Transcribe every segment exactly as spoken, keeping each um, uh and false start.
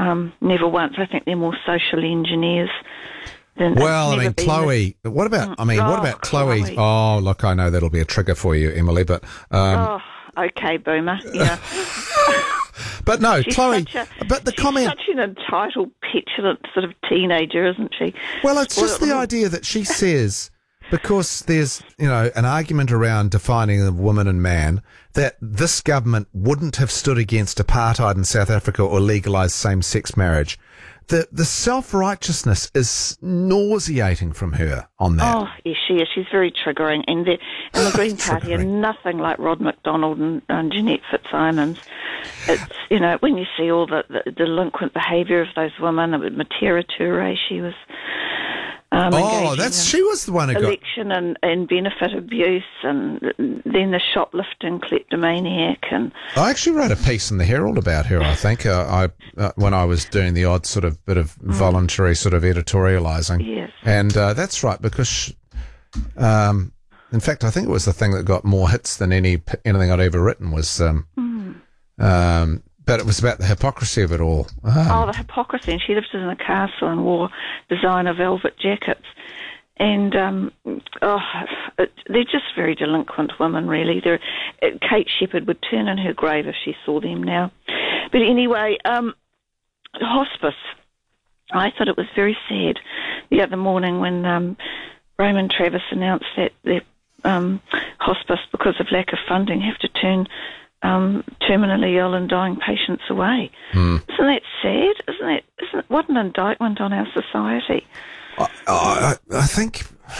um, never once. I think they're more social engineers. Than, well, I mean, Chloe. The, what about? I mean, oh, what about Chloe? Chloe? Oh, look, I know that'll be a trigger for you, Emily, but. Um, oh, okay, boomer. Yeah. But no, she's Chloe. A, but the she's comment. Such an entitled, petulant sort of teenager, isn't she? Well, it's just the idea that she says, because there's, you know, an argument around defining a woman and man, that this government wouldn't have stood against apartheid in South Africa or legalised same-sex marriage. The the self-righteousness is nauseating from her on that. Oh, yes, she is. She's very triggering. And the, and the Green Party are nothing like Rod MacDonald and, and Jeanette Fitzsimons. It's, you know, when you see all the, the delinquent behaviour of those women, Matera Toure, she was... Um, oh, that's she was the one who got... Election and, and benefit abuse, and then the shoplifting kleptomaniac. And I actually wrote a piece in the Herald about her, I think, uh, I uh, when I was doing the odd sort of bit of voluntary mm. sort of editorialising. Yes. And uh, that's right, because, she, um, in fact, I think it was the thing that got more hits than any anything I'd ever written was... Um, mm. um, But it was about the hypocrisy of it all. Um, oh, the hypocrisy. And she lived in a castle and wore designer velvet jackets. And um, oh, it, they're just very delinquent women, really. They're, it, Kate Shepherd would turn in her grave if she saw them now. But anyway, um, hospice. I thought it was very sad the other morning when um, Raymond Travis announced that their um, hospice, because of lack of funding, have to turn... Um, terminally ill and dying patients away. Mm. Isn't that sad? Isn't that? Isn't it, what an indictment on our society? I, I, I think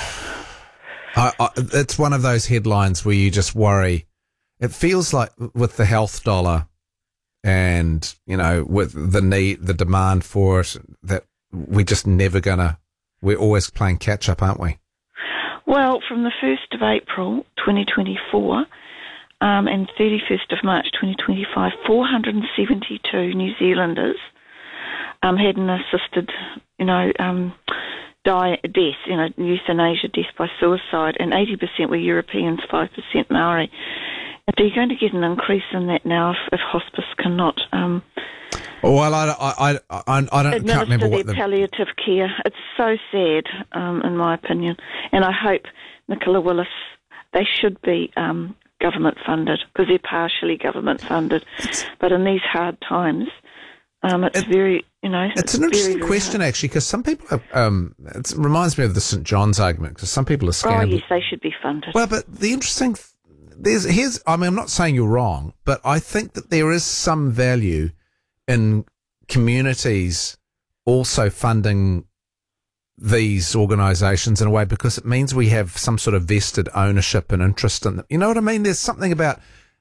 I, I, it's one of those headlines where you just worry. It feels like with the health dollar, and you know, with the need, the demand for it, that we're just never gonna. We're always playing catch up, aren't we? Well, from the first of April, twenty twenty-four. Um, and thirty-first of March twenty twenty-five, four hundred seventy-two New Zealanders um, had an assisted, you know, um, die, death, you know, euthanasia, death by suicide, and eighty percent were Europeans, five percent Maori. And so you're going to get an increase in that now if, if hospice cannot um, well, I, I, I, I, I don't, can't remember what their the... palliative care. It's so sad, um, in my opinion. And I hope Nicola Willis, they should be... Um, government funded, because they're partially government funded. But in these hard times, um, it's it, very, you know... It's, it's an interesting very, very question, hard. Actually, because some people are... Um, it reminds me of the St John's argument, because some people are scandal- Oh, yes, they should be funded. Well, but the interesting... There's here's I mean, I'm not saying you're wrong, but I think that there is some value in communities also funding these organisations in a way, because it means we have some sort of vested ownership and interest in them. You know what I mean? There's something about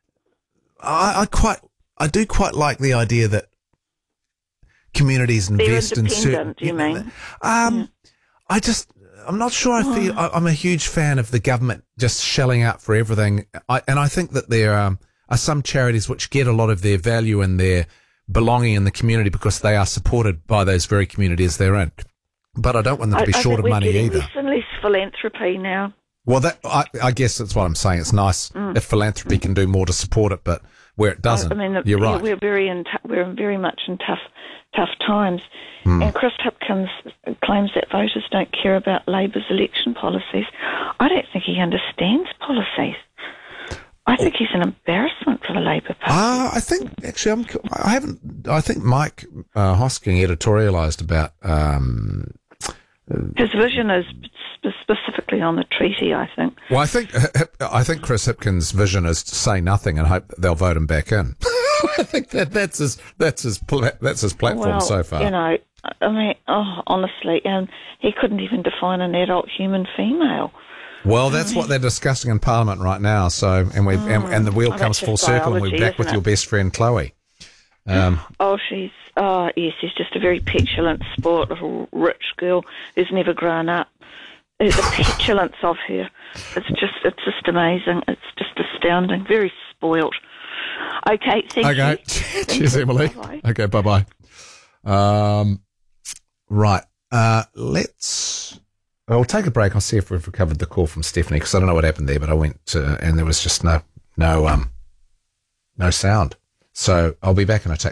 I, I quite I do quite like the idea that communities invest in certain. Do you mean? Um, yeah. I just I'm not sure. I feel I, I'm a huge fan of the government just shelling out for everything. I, and I think that there um, are some charities which get a lot of their value and their belonging in the community because they are supported by those very communities they're in. But I don't want them to be I, short I of money either. Less and less philanthropy now. Well, that I, I guess that's what I'm saying. It's nice mm. if philanthropy can do more to support it, but where it doesn't, I mean, the, you're right. We're very in t- we're very much in tough tough times. Mm. And Chris Hipkins claims that voters don't care about Labor's election policies. I don't think he understands policies. I think he's an embarrassment for the Labor Party. Uh, I think, actually, I'm, I haven't, I think Mike uh, Hosking editorialised about... Um, His vision is sp- specifically on the treaty, I think. Well, I think I think Chris Hipkins' vision is to say nothing and hope that they'll vote him back in. I think that that's his that's his pla- that's his platform well, so far. You know, I mean, oh, honestly, and he couldn't even define an adult human female. Well, that's what they're discussing in Parliament right now. So, and we mm. and, and the wheel oh, comes full circle, biology, and we're back with it? your best friend Chloe. Um, oh, she's oh yes, she's just a very petulant, sport little rich girl who's never grown up. The petulance of her, it's just it's just amazing. It's just astounding. Very spoilt. Okay, thank okay. you. Okay, cheers, Emily. Bye-bye. Okay, bye bye. Um, right. Uh, let's. I'll take a break. I'll see if we've recovered the call from Stephanie, because I don't know what happened there, but I went to, and there was just no no um no sound. So I'll be back in a tick.